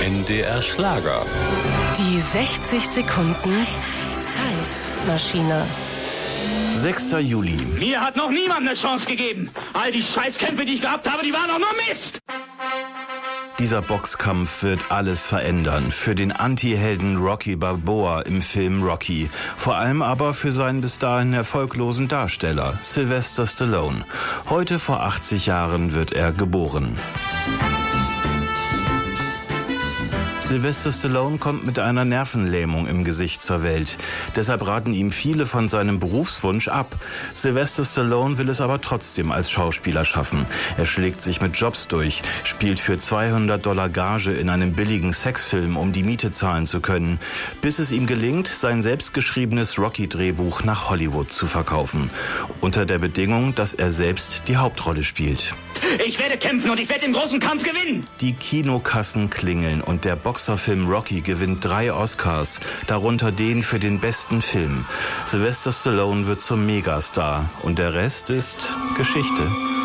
NDR Schlager. Die 60 Sekunden Zeitmaschine. 6. Juli. Mir hat noch niemand eine Chance gegeben. All die Scheißkämpfe, die ich gehabt habe, die waren doch nur Mist. Dieser Boxkampf wird alles verändern. Für den Anti-Helden Rocky Balboa im Film Rocky. Vor allem aber für seinen bis dahin erfolglosen Darsteller, Sylvester Stallone. Heute vor 80 Jahren wird er geboren. Sylvester Stallone kommt mit einer Nervenlähmung im Gesicht zur Welt. Deshalb raten ihm viele von seinem Berufswunsch ab. Sylvester Stallone will es aber trotzdem als Schauspieler schaffen. Er schlägt sich mit Jobs durch, spielt für $200 Gage in einem billigen Sexfilm, um die Miete zahlen zu können, bis es ihm gelingt, sein selbstgeschriebenes Rocky-Drehbuch nach Hollywood zu verkaufen. Unter der Bedingung, dass er selbst die Hauptrolle spielt. Ich werde kämpfen und ich werde den großen Kampf gewinnen. Die Kinokassen klingeln und der Boxerfilm Rocky gewinnt 3 Oscars, darunter den für den besten Film. Sylvester Stallone wird zum Megastar und der Rest ist Geschichte.